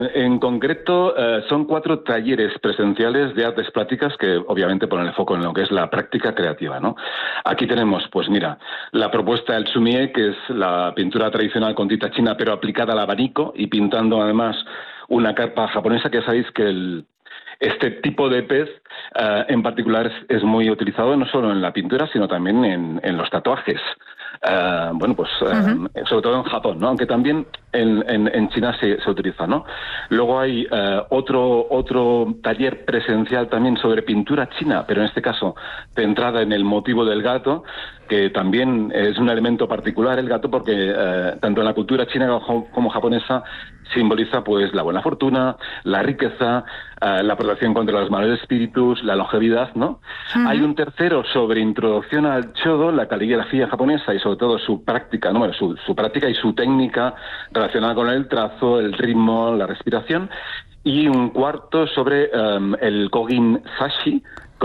En concreto, son 4 talleres presenciales de artes plásticas que obviamente ponen el foco en lo que es la práctica creativa, ¿no? Aquí tenemos, pues mira, la propuesta del sumie, que es la pintura tradicional con tinta china, pero aplicada al abanico y pintando además una carpa japonesa, que sabéis que este tipo de pez en particular es muy utilizado no solo en la pintura, sino también en los tatuajes. Sobre todo en Japón, ¿no? Aunque también en China se utiliza, ¿no? Luego hay otro taller presencial también sobre pintura china, pero en este caso centrada en el motivo del gato, que también es un elemento particular el gato porque tanto en la cultura china como japonesa simboliza pues la buena fortuna, la riqueza, la protección contra los malos espíritus, la longevidad, ¿no? Hay un tercero sobre introducción al Shodo, la caligrafía japonesa y sobre todo su práctica, ¿no? Bueno, su práctica y su técnica relacionada con el trazo, el ritmo, la respiración, y un cuarto sobre el Kojin Sashi,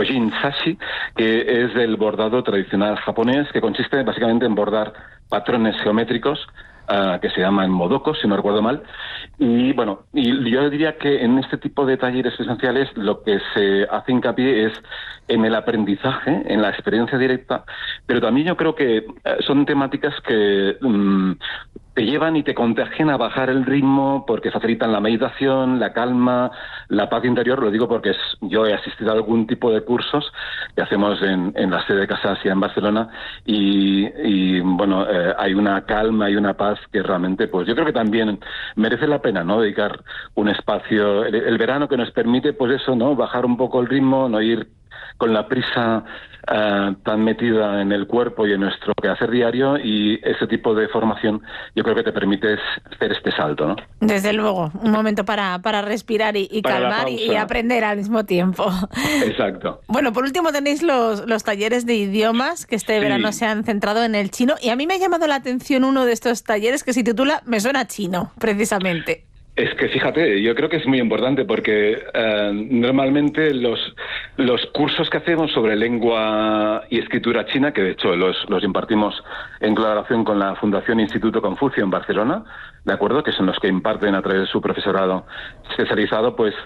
que es el bordado tradicional japonés, que consiste básicamente en bordar patrones geométricos que se llaman modokos, si no recuerdo mal. Y bueno, y yo diría que en este tipo de talleres presenciales lo que se hace hincapié es en el aprendizaje, en la experiencia directa, pero también yo creo que son temáticas que te llevan y te contagian a bajar el ritmo porque facilitan la meditación, la calma, la paz interior. Lo digo porque yo he asistido a algún tipo de cursos que hacemos en la sede de Casa Asia en Barcelona y hay una calma y una paz que realmente, pues yo creo que también merece la pena, ¿no? Dedicar un espacio, el verano que nos permite, pues eso, ¿no? Bajar un poco el ritmo, no ir con la prisa tan metida en el cuerpo y en nuestro quehacer diario, y ese tipo de formación yo creo que te permite hacer este salto, ¿no? Desde luego, un momento para respirar y para calmar y aprender al mismo tiempo. Exacto. Bueno, por último tenéis los talleres de idiomas que este verano se han centrado en el chino, y a mí me ha llamado la atención uno de estos talleres que se titula Me suena chino, precisamente. Es que fíjate, yo creo que es muy importante porque normalmente los cursos que hacemos sobre lengua y escritura china, que de hecho los impartimos en colaboración con la Fundación Instituto Confucio en Barcelona, ¿de acuerdo? Que son los que imparten a través de su profesorado especializado, pues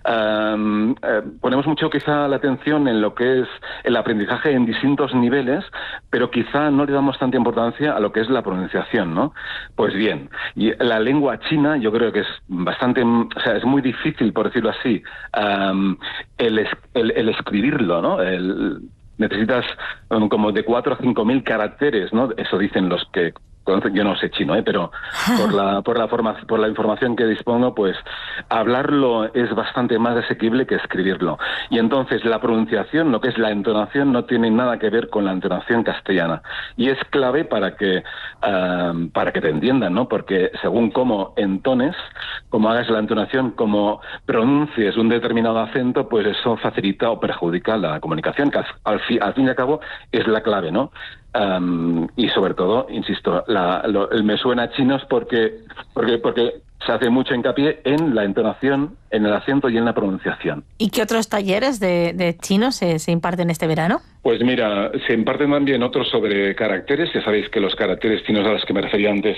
ponemos mucho quizá la atención en lo que es el aprendizaje en distintos niveles, pero quizá no le damos tanta importancia a lo que es la pronunciación, ¿no? Pues bien, y la lengua china yo creo que es bastante, o sea, es muy difícil, por decirlo así, el escribirlo, ¿no? Necesitas como de 4 a 5.000 caracteres, ¿no? Eso dicen los que conocen. Yo no sé chino, pero por la información que dispongo, pues hablarlo es bastante más asequible que escribirlo. Y entonces la pronunciación, lo que es la entonación, no tiene nada que ver con la entonación castellana. Y es clave para que te entiendan, ¿no? Porque según cómo entones, cómo hagas la entonación, cómo pronuncies un determinado acento, pues eso facilita o perjudica la comunicación, que al fin y al cabo es la clave, ¿no? Y sobre todo, insisto, el me suena chino es porque se hace mucho hincapié en la entonación, en el acento y en la pronunciación. ¿Y qué otros talleres de chino se imparten este verano? Pues mira, se imparten también otros sobre caracteres. Ya sabéis que los caracteres chinos a los que me refería antes,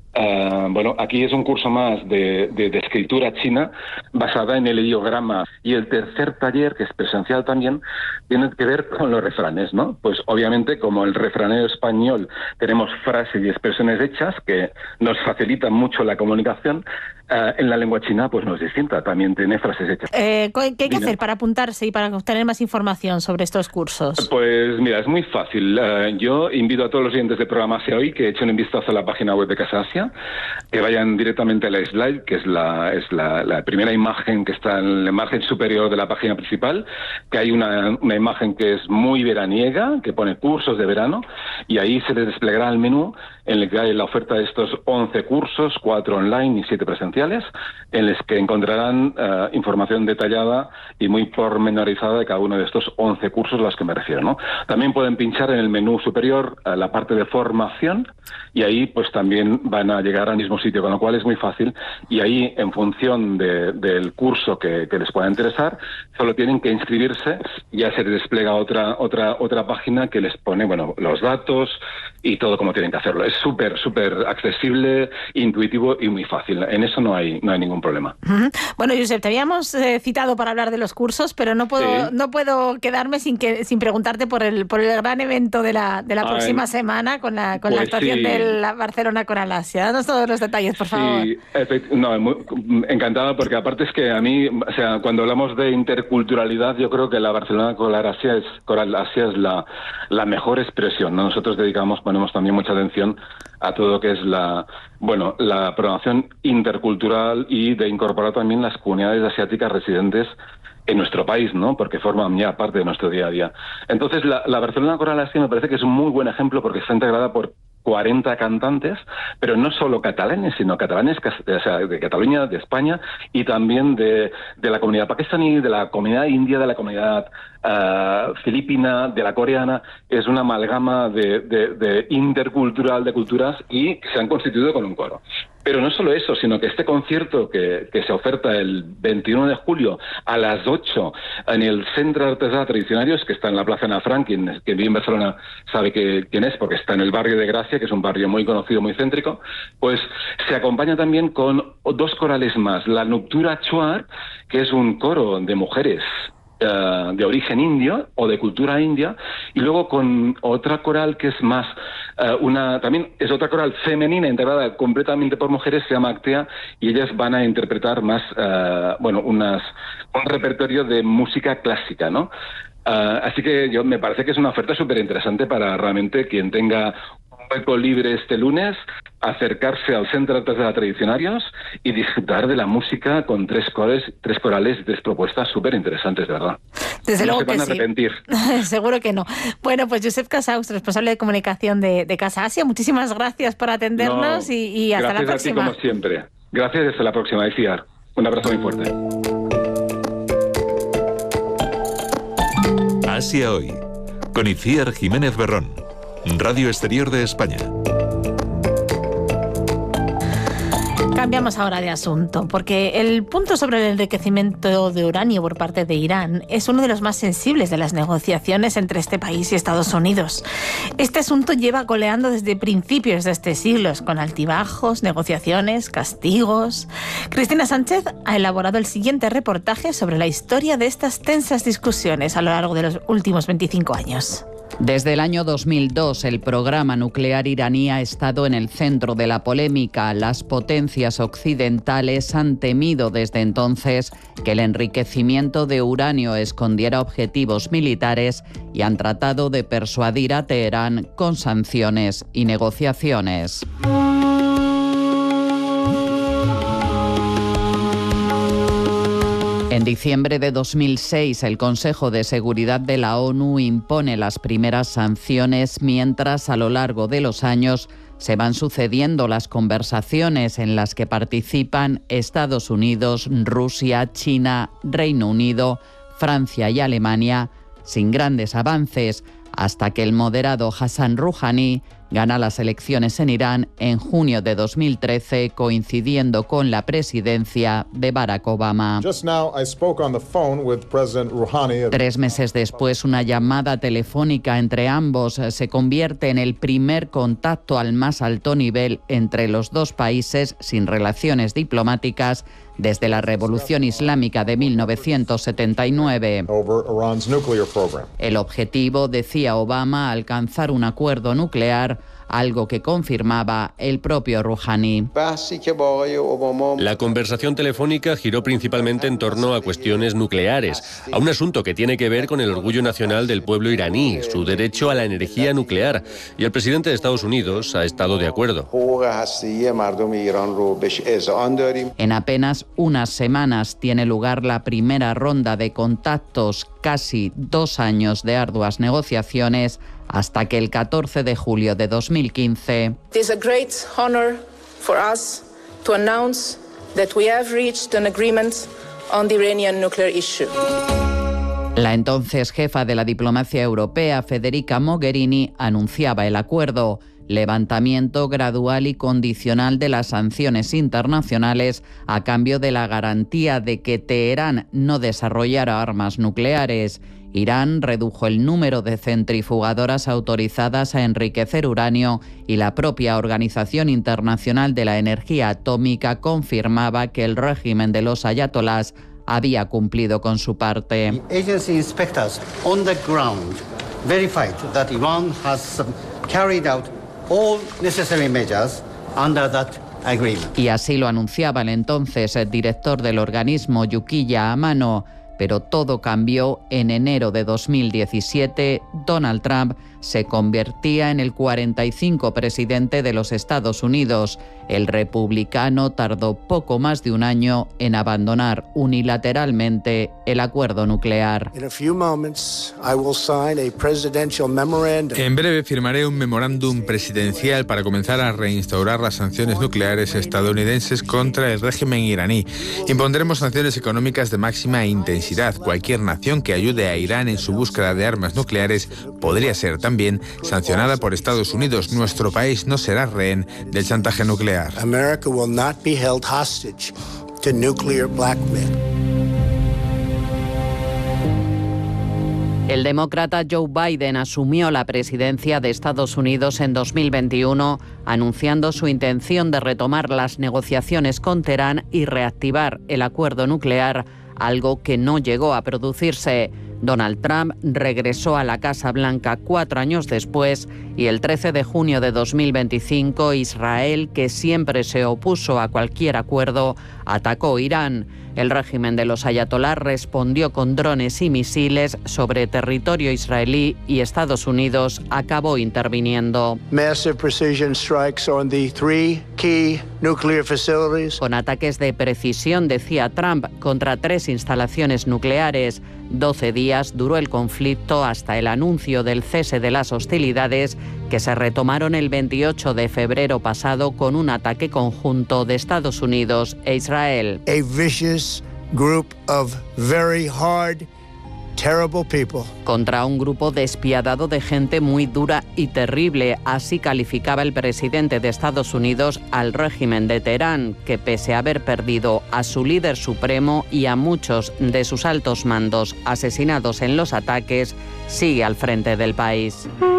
aquí es un curso más de escritura china basada en el ideograma. Y el tercer taller, que es presencial también, tiene que ver con los refranes, ¿no? Pues obviamente, como el refranero español tenemos frases y expresiones hechas que nos facilitan mucho la comunicación, en la lengua china pues no es distinta, también tiene frases hechas. ¿Qué hay que hacer para apuntarse y para obtener más información sobre estos cursos? Pues mira, es muy fácil. Yo invito a todos los oyentes del programa Asia Hoy que echen un vistazo a la página web de Casa Asia, que vayan directamente a la slide, que es la primera imagen que está en la margen superior de la página principal, que hay una imagen que es muy veraniega, que pone cursos de verano, y ahí se les desplegará el menú en el que hay la oferta de estos 11 cursos, 4 online y 7 presenciales, en los que encontrarán información detallada y muy pormenorizada de cada uno de estos 11 cursos a los que me refiero, ¿no? También pueden pinchar en el menú superior la parte de formación, y ahí pues también van a llegar al mismo sitio, con lo cual es muy fácil, y ahí en función del curso que les pueda interesar, solo tienen que inscribirse. Ya se les despliega otra página que les pone, bueno, los datos, y todo como tienen que hacerlo. Es súper accesible, intuitivo y muy fácil. En eso no hay ningún problema. Bueno, Josep, te habíamos citado para hablar de los cursos, pero no puedo quedarme sin preguntarte por el gran evento de la próxima semana con la actuación de la Barcelona Coral Asia. Danos todos los detalles, por favor. Sí, encantado, porque aparte es que a mí, o sea, cuando hablamos de interculturalidad, yo creo que la Barcelona Coral Asia es la mejor expresión, ¿no? Nosotros ponemos también mucha atención a todo lo que es la programación intercultural y de incorporar también las comunidades asiáticas residentes en nuestro país, ¿no? Porque forman ya parte de nuestro día a día. Entonces, la Barcelona Coral Asia me parece que es un muy buen ejemplo porque está integrada por 40 cantantes, pero no solo catalanes, sino catalanes, o sea, de Cataluña, de España, y también de la comunidad pakistaní, de la comunidad india, de la comunidad filipina, de la coreana. Es una amalgama de intercultural de culturas y se han constituido con un coro. Pero no solo eso, sino que este concierto que se oferta el 21 de julio a las 8 en el Centre d'Artesà Tradicionarios, que está en la Plaza Ana Frank, quien vive en Barcelona sabe quién es, porque está en el barrio de Gracia, que es un barrio muy conocido, muy céntrico, pues se acompaña también con 2 corales más. La Nuptura Chuar, que es un coro de mujeres de origen indio o de cultura india, y luego con otra coral que es más también es otra coral femenina integrada completamente por mujeres, se llama Actea, y ellas van a interpretar más un repertorio de música clásica, ¿no? Así que me parece que es una oferta súper interesante para realmente quien tenga un hueco libre este lunes, acercarse al Centre d'Artesà Tradicionarios y disfrutar de la música con 3 corales y 3 propuestas súper interesantes, de verdad. Desde luego que no se van a arrepentir. Seguro que no. Bueno, pues Josep Casaux, responsable de comunicación de Casa Asia, muchísimas gracias por atendernos y hasta la próxima. Gracias a ti, como siempre. Gracias, hasta la próxima, Iciar. Un abrazo muy fuerte. Asia Hoy, con Iciar Jiménez Berrón, Radio Exterior de España. Cambiamos ahora de asunto, porque el punto sobre el enriquecimiento de uranio por parte de Irán es uno de los más sensibles de las negociaciones entre este país y Estados Unidos. Este asunto lleva coleando desde principios de este siglo, con altibajos, negociaciones, castigos. Cristina Sánchez ha elaborado el siguiente reportaje sobre la historia de estas tensas discusiones a lo largo de los últimos 25 años. Desde el año 2002, el programa nuclear iraní ha estado en el centro de la polémica. Las potencias occidentales han temido desde entonces que el enriquecimiento de uranio escondiera objetivos militares y han tratado de persuadir a Teherán con sanciones y negociaciones. En diciembre de 2006, el Consejo de Seguridad de la ONU impone las primeras sanciones, mientras a lo largo de los años se van sucediendo las conversaciones en las que participan Estados Unidos, Rusia, China, Reino Unido, Francia y Alemania, sin grandes avances, hasta que el moderado Hassan Rouhani gana las elecciones en Irán en junio de 2013, coincidiendo con la presidencia de Barack Obama. 3 meses después, una llamada telefónica entre ambos se convierte en el primer contacto al más alto nivel entre los dos países sin relaciones diplomáticas desde la Revolución Islámica de 1979. El objetivo, decía Obama, alcanzar un acuerdo nuclear, algo que confirmaba el propio Rouhani. La conversación telefónica giró principalmente en torno a cuestiones nucleares, a un asunto que tiene que ver con el orgullo nacional del pueblo iraní, su derecho a la energía nuclear, y el presidente de Estados Unidos ha estado de acuerdo. En apenas unas semanas tiene lugar la primera ronda de contactos, casi 2 años de arduas negociaciones, hasta que el 14 de julio de 2015... It is a great honor for us to announce that we have reached an agreement on the Iranian nuclear issue. La entonces jefa de la diplomacia europea, Federica Mogherini, anunciaba el acuerdo: levantamiento gradual y condicional de las sanciones internacionales a cambio de la garantía de que Teherán no desarrollara armas nucleares, Irán redujo el número de centrifugadoras autorizadas a enriquecer uranio y la propia Organización Internacional de la Energía Atómica confirmaba que el régimen de los ayatolás había cumplido con su parte. Agency inspectors on the ground verified that Iran has carried out all necessary measures under that agreement. Y así lo anunciaba el entonces director del organismo, Yukiya Amano. Pero todo cambió en enero de 2017. Donald Trump se convertía en el 45 presidente de los Estados Unidos. El republicano tardó poco más de un año en abandonar unilateralmente el acuerdo nuclear. En breve firmaré un memorándum presidencial para comenzar a reinstaurar las sanciones nucleares estadounidenses contra el régimen iraní. Impondremos sanciones económicas de máxima intensidad. Cualquier nación que ayude a Irán en su búsqueda de armas nucleares podría ser también sancionada por Estados Unidos. Nuestro país no será rehén del chantaje nuclear. America will not be held hostage to nuclear blackmail. El demócrata Joe Biden asumió la presidencia de Estados Unidos en 2021, anunciando su intención de retomar las negociaciones con Teherán y reactivar el acuerdo nuclear, algo que no llegó a producirse. Donald Trump regresó a la Casa Blanca 4 años después y el 13 de junio de 2025 Israel, que siempre se opuso a cualquier acuerdo, atacó Irán. El régimen de los ayatolás respondió con drones y misiles sobre territorio israelí y Estados Unidos acabó interviniendo. Massive precision strikes on the 3 key nuclear facilities. Con ataques de precisión, decía Trump, contra 3 instalaciones nucleares. 12 días duró el conflicto hasta el anuncio del cese de las hostilidades, que se retomaron el 28 de febrero pasado con un ataque conjunto de Estados Unidos e Israel. A vicious group of very hard, terrible people. Contra un grupo despiadado de gente muy dura y terrible, así calificaba el presidente de Estados Unidos al régimen de Teherán, que pese a haber perdido a su líder supremo y a muchos de sus altos mandos asesinados en los ataques, sigue al frente del país.